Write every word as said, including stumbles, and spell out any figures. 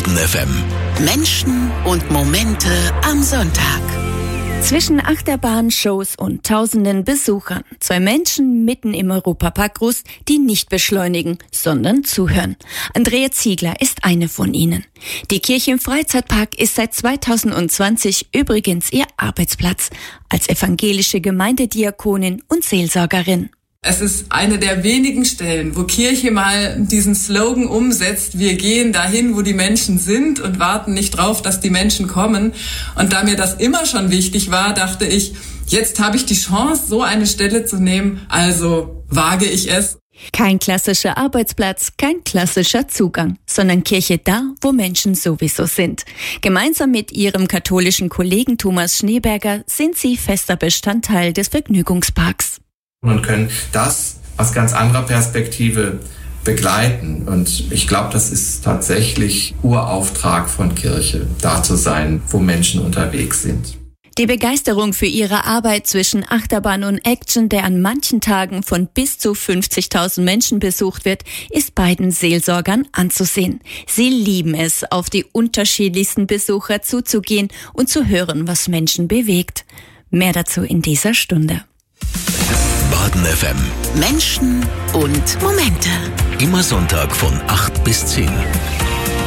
Baden F M. Menschen und Momente am Sonntag. Zwischen Achterbahn, Shows und tausenden Besuchern. Zwei Menschen mitten im Europapark Rust, die nicht beschleunigen, sondern zuhören. Andrea Ziegler ist eine von ihnen. Die Kirche im Freizeitpark ist seit zweitausendzwanzig übrigens ihr Arbeitsplatz als evangelische Gemeindediakonin und Seelsorgerin. Es ist eine der wenigen Stellen, wo Kirche mal diesen Slogan umsetzt: Wir gehen dahin, wo die Menschen sind und warten nicht drauf, dass die Menschen kommen. Und da mir das immer schon wichtig war, dachte ich, jetzt habe ich die Chance, so eine Stelle zu nehmen, also wage ich es. Kein klassischer Arbeitsplatz, kein klassischer Zugang, sondern Kirche da, wo Menschen sowieso sind. Gemeinsam mit ihrem katholischen Kollegen Thomas Schneeberger sind sie fester Bestandteil des Vergnügungsparks. Und können das aus ganz anderer Perspektive begleiten. Und ich glaube, das ist tatsächlich Urauftrag von Kirche, da zu sein, wo Menschen unterwegs sind. Die Begeisterung für ihre Arbeit zwischen Achterbahn und Action, der an manchen Tagen von bis zu fünfzigtausend Menschen besucht wird, ist beiden Seelsorgern anzusehen. Sie lieben es, auf die unterschiedlichsten Besucher zuzugehen und zu hören, was Menschen bewegt. Mehr dazu in dieser Stunde. Baden F M. Menschen und Momente. Immer Sonntag von acht bis zehn.